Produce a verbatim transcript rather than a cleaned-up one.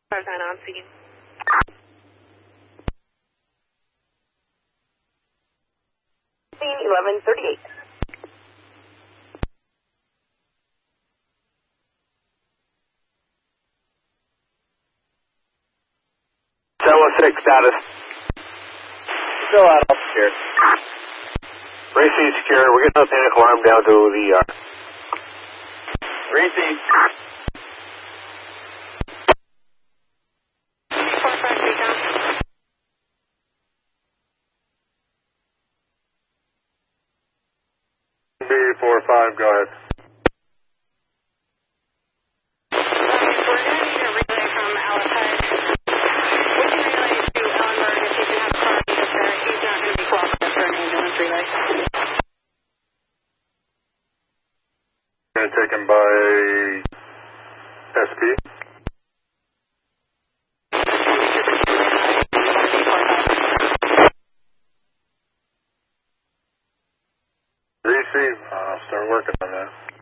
five nine on scene. Scene eleven thirty-eight. seven one six status. Still out of here. Racing secure. We're getting a panic alarm down to the E R. Racing. four five three down. B four five, go ahead. Um, we're going to need a relay from Alice Head. We can relay to Ellenberg if he can have a car meet up there. He's not going to be cooperative for an ambulance relay. Going to take him by S P. Receive. I'll start working on that.